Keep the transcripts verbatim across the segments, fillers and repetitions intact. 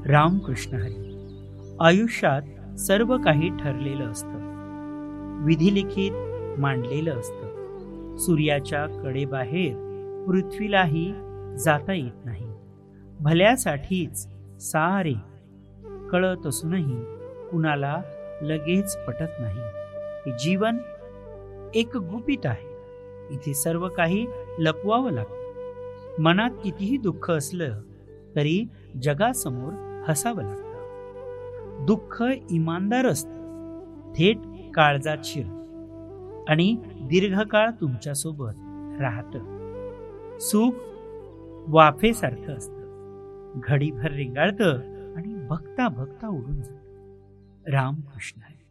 रामकृष्ण हरी. आयुष्यात सर्व काही ठरलेलं असतं, विधिलिखित मांडलेलं असतं. सूर्याच्या कडेबाहेर पृथ्वीलाही जाता येत नाही. भल्यासाठीच सारे कळत असूनही कुणाला लगेच पटत नाही की जीवन एक गुपित आहे. इथे सर्व काही लपवावं लागतं. मनात कितीही दुःख असलं तरी जगासमोर हसावं लागतं. दुःख इमानदार असतं, थेट काळजात शिरतं आणि दीर्घकाळ तुमच्यासोबत राहतं. सुख वाफेसारखं असतं, घडीभर रेंगाळतं आणि बघता बघता उडून जातं. रामकृष्ण हरी.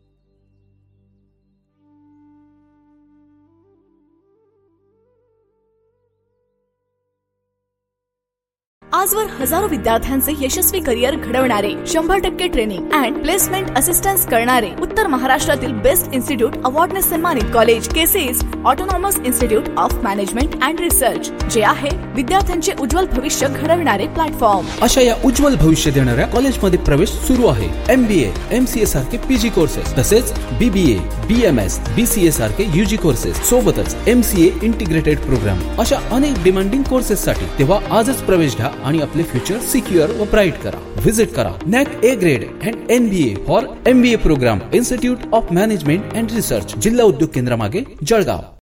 आजवर हजारो विद्यार्थ्यांचे यशस्वी करिअर घडवणारे, शंभर टक्के ट्रेनिंग अँड प्लेसमेंट असिस्टन्स करणारे, उत्तर महाराष्ट्रातील बेस्ट इन्स्टिट्यूट अवॉर्डने सन्मानित college केसीज autonomous institute of management and research, जे आहे विद्यार्थ्यांचे उज्ज्वल भविष्य घडविणारे प्लॅटफॉर्म. अशा या उज्ज्वल भविष्य देणाऱ्या कॉलेजमध्ये प्रवेश सुरू आहे. एमबीए, एमसीए सारखे पीजी कोर्सेस, तसेच बीबीए, बीएमएस, बीसीए सारखे यूजी कोर्सेस, सोबतच एमसीए इंटिग्रेटेड प्रोग्राम, अशा अनेक डिमांडिंग कोर्सेस साठी तेव्हा आजच प्रवेश घ्या आणि आपले फ्युचर सिक्युअर व ब्राईट करा. व्हिजिट करा NAAC A grade and NBA for MBA programme, institute of management and research, जिल्हा उद्योग केंद्रामागे, जळगाव.